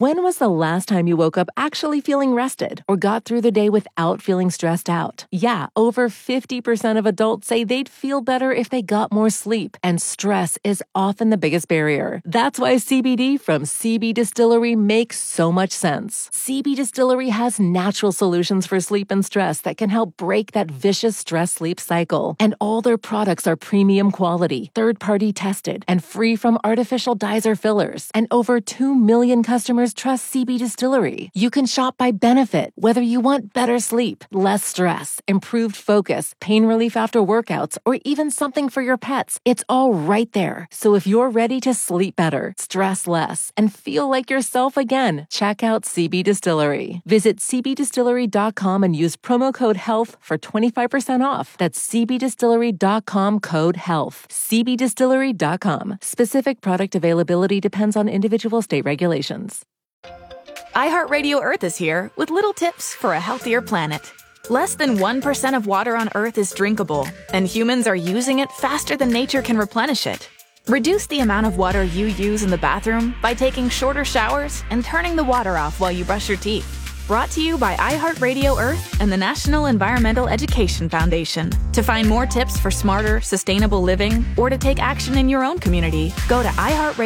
When was the last time you woke up actually feeling rested or got through the day without feeling stressed out? Yeah, over 50% of adults say they'd feel better if they got more sleep, and stress is often the biggest barrier. That's why CBD from CB Distillery makes so much sense. CB Distillery has natural solutions for sleep and stress that can help break that vicious stress-sleep cycle. And all their products are premium quality, third-party tested, and free from artificial dyes or fillers. And over 2 million customers trust CB Distillery. You can shop by benefit, whether you want better sleep, less stress, improved focus, pain relief after workouts, or even something for your pets. It's all right there. So if you're ready to sleep better, stress less, and feel like yourself again, check out CB Distillery. Visit cbdistillery.com and use promo code HEALTH for 25% off. That's cbdistillery.com, code HEALTH. cbdistillery.com. Specific product availability depends on individual state regulations. iHeartRadio Earth is here with little tips for a healthier planet. Less than 1% of water on Earth is drinkable, and humans are using it faster than nature can replenish it. Reduce the amount of water you use in the bathroom by taking shorter showers and turning the water off while you brush your teeth. Brought to you by iHeartRadio Earth and the National Environmental Education Foundation. To find more tips for smarter, sustainable living, or to take action in your own community, go to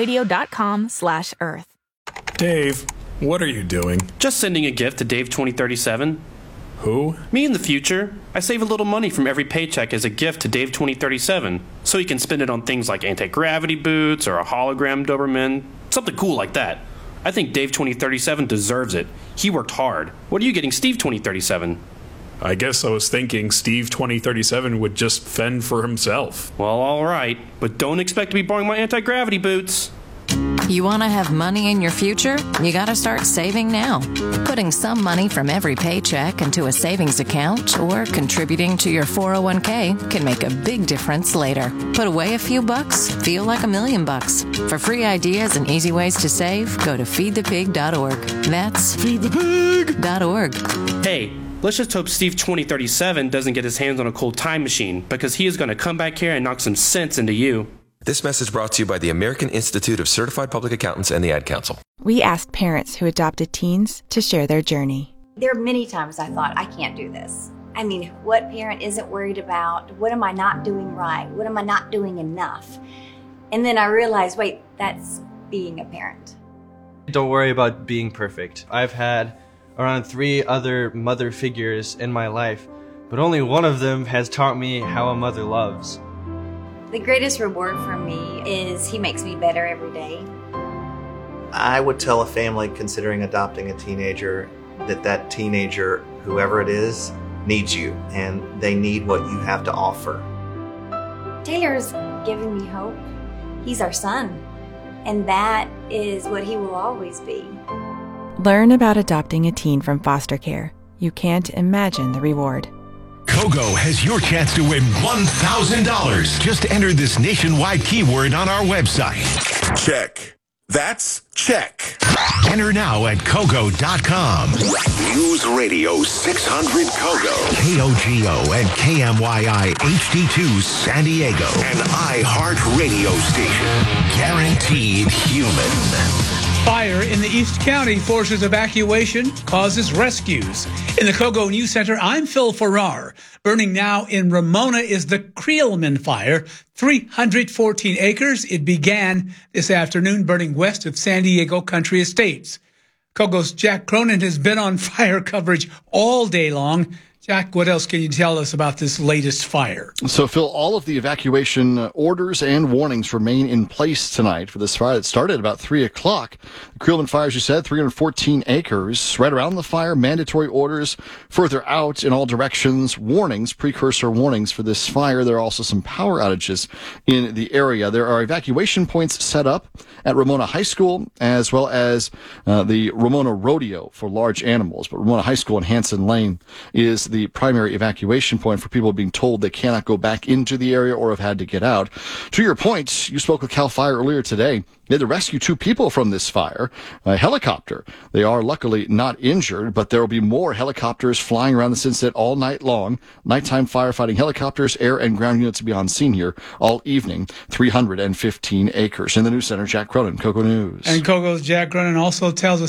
iHeartRadio.com/Earth. Dave, what are you doing? Just sending a gift to Dave 2037. Who? Me in the future. I save a little money from every paycheck as a gift to Dave 2037, so he can spend it on things like anti-gravity boots or a hologram Doberman, something cool like that. I think Dave 2037 deserves it. He worked hard. What are you getting Steve 2037? I guess I was thinking Steve 2037 would just fend for himself. Well, all right, but don't expect to be borrowing my anti-gravity boots. You want to have money in your future? You got to start saving now. Putting some money from every paycheck into a savings account or contributing to your 401k can make a big difference later. Put away a few bucks, feel like $1,000,000. For free ideas and easy ways to save, go to feedthepig.org. That's feedthepig.org. Hey, let's just hope Steve 2037 doesn't get his hands on a cold time machine, because he is going to come back here and knock some sense into you. This message brought to you by the American Institute of Certified Public Accountants and the Ad Council. We asked parents who adopted teens to share their journey. There are many times I thought, I can't do this. I mean, what parent isn't worried about? What am I not doing right? What am I not doing enough? And then I realized, wait, that's being a parent. Don't worry about being perfect. I've had around 3 other mother figures in my life, but only one of them has taught me how a mother loves. The greatest reward for me is he makes me better every day. I would tell a family considering adopting a teenager that teenager, whoever it is, needs you, and they need what you have to offer. Taylor's given me hope. He's our son, and that is what he will always be. Learn about adopting a teen from foster care. You can't imagine the reward. Kogo has your chance to win $1,000. Just enter this nationwide keyword on our website. Check. That's check. Enter now at Kogo.com. News Radio 600 Kogo. KOGO and KMYI HD2 San Diego. An iHeart radio station. Guaranteed human. Fire in the East County forces evacuation, causes rescues. In the Kogo News Center, I'm Phil Farrar. Burning now in Ramona is the Creelman Fire, 314 acres. It began this afternoon, burning west of San Diego Country Estates. Kogo's Jack Cronin has been on fire coverage all day long. Jack, what else can you tell us about this latest fire? So, Phil, all of the evacuation orders and warnings remain in place tonight for this fire that started at about 3 o'clock. The Creelman Fire, as you said, 314 acres. Right around the fire, mandatory orders further out in all directions, warnings, precursor warnings for this fire. There are also some power outages in the area. There are evacuation points set up at Ramona High School, as well as the Ramona Rodeo for large animals. But Ramona High School in Hanson Lane is the primary evacuation point for people being told they cannot go back into the area or have had to get out. To your point, you spoke with CAL FIRE earlier today. They had to rescue 2 people from this fire, a helicopter. They are luckily not injured, but there will be more helicopters flying around this incident all night long. Nighttime firefighting helicopters, air and ground units will be on scene here all evening. 315 acres. In the news center, Jack Cronin, Kogo News. And Kogo's Jack Cronin also tells us